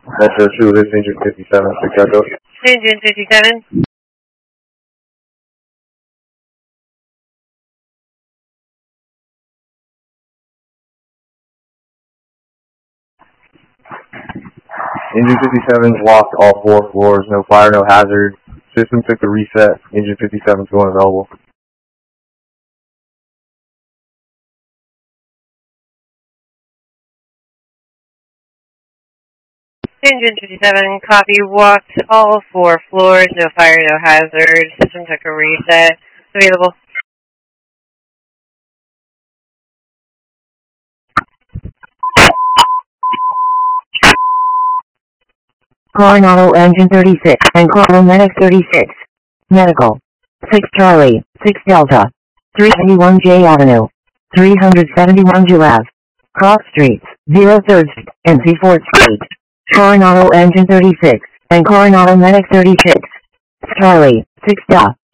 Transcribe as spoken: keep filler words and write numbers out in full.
Metro two, this is Engine fifty-seven, six Echo. Engine fifty-seven. Engine fifty-seven's locked all four floors, no fire, no hazard. System took a reset. Engine fifty-seven's going available. Engine fifty-seven, copy, walked all four floors, no fire, no hazard. System took a reset. Available. Coronado Engine thirty-six and Coronado Medic thirty-six. Medical. six Charlie, six Delta. three ninety-one J Avenue. three seventy-one Ave. Cross Streets, zero third Street, and C fourth Street. Coronado Engine thirty-six and Coronado Medic thirty-six. Charlie, six Delta.